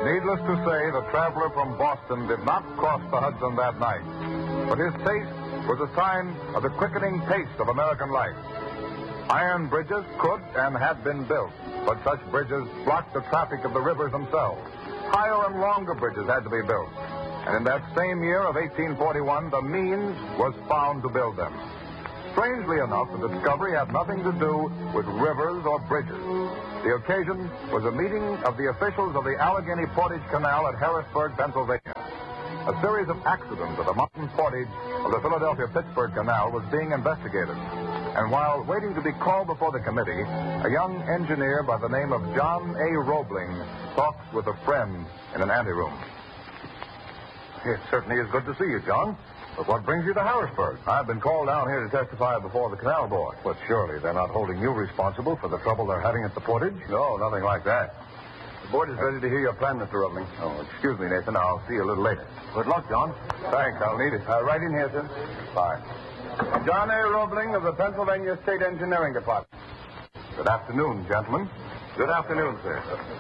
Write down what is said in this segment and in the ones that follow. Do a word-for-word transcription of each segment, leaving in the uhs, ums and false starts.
Needless to say, the traveler from Boston did not cross the Hudson that night. But his taste was a sign of the quickening pace of American life. Iron bridges could and had been built, but such bridges blocked the traffic of the rivers themselves. Higher and longer bridges had to be built. And in that same year of eighteen forty-one, the means was found to build them. Strangely enough, the discovery had nothing to do with rivers or bridges. The occasion was a meeting of the officials of the Allegheny Portage Canal at Harrisburg, Pennsylvania. A series of accidents at the mountain portage of the Philadelphia-Pittsburgh Canal was being investigated. And while waiting to be called before the committee, a young engineer by the name of John A. Roebling talks with a friend in an anteroom. It certainly is good to see you, John. But what brings you to Harrisburg? I've been called down here to testify before the Canal Board. But surely they're not holding you responsible for the trouble they're having at the portage? No, nothing like that. The board is ready to hear your plan, Mister Roebling. Oh, excuse me, Nathan. I'll see you a little later. Good luck, John. Thanks. I'll need it. Uh, right in here, sir. Bye. John A. Roebling of the Pennsylvania State Engineering Department. Good afternoon, gentlemen. Good afternoon, sir.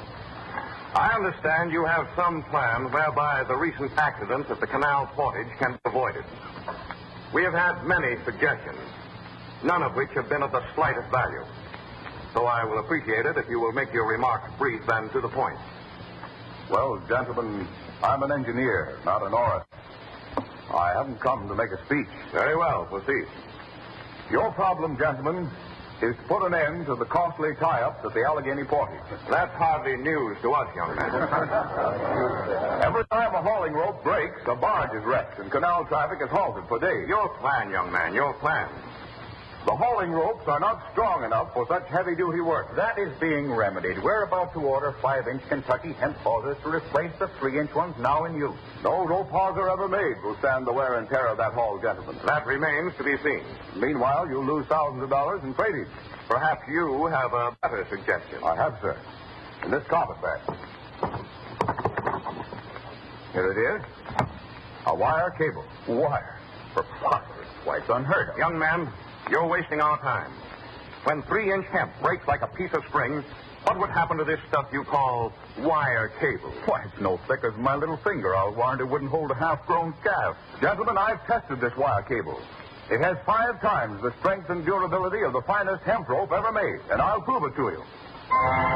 I understand you have some plan whereby the recent accidents at the canal portage can be avoided. We have had many suggestions, none of which have been of the slightest value. So I will appreciate it if you will make your remarks brief and to the point. Well, gentlemen, I'm an engineer, not an orator. I haven't come to make a speech. Very well, proceed. Your problem, gentlemen, is to put an end to the costly tie-ups at the Allegheny Portage. That's hardly news to us, young man. Every time a hauling rope breaks, a barge is wrecked, and canal traffic is halted for days. Your plan, young man, your plan. The hauling ropes are not strong enough for such heavy-duty work. That is being remedied. We're about to order five-inch Kentucky hemp hawsers to replace the three-inch ones now in use. No rope hawser ever made will stand the wear and tear of that haul, gentlemen. That remains to be seen. Meanwhile, you'll lose thousands of dollars in freightage. Perhaps you have a better suggestion. I have, sir. In this carpet bag. Here it is. A wire cable. Wire? Preposterous. Why, it's unheard of. Young man, you're wasting our time. When three-inch hemp breaks like a piece of string, what would happen to this stuff you call wire cable? Why, it's no thick as my little finger. I'll warrant it wouldn't hold a half-grown calf. Gentlemen, I've tested this wire cable. It has five times the strength and durability of the finest hemp rope ever made, and I'll prove it to you.